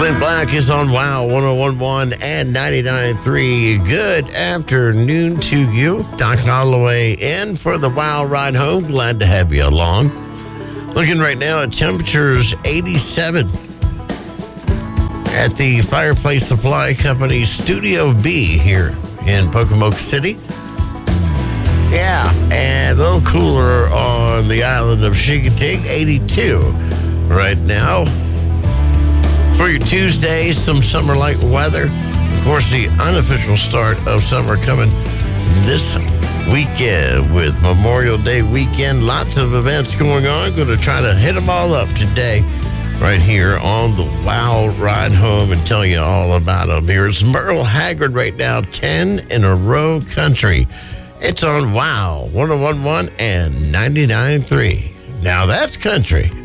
Point Black is on WOW 1011 and 99.3. Good afternoon to you. Doc Holloway in for the WOW Ride Home. Glad to have you along. Looking right now at temperatures 87 at the Fireplace Supply Company Studio B here in Pocomoke City. Yeah, and a little cooler on the island of Chincoteague, 82 right now. For your Tuesday, some summer-like weather. Of course, the unofficial start of summer coming this weekend with Memorial Day weekend. Lots of events going on. Going to try to hit them all up today right here on the WOW Ride Home and tell you all about them. Here's Merle Haggard right now, 10 in a Row Country. It's on WOW 1011 and 99.3. Now that's country.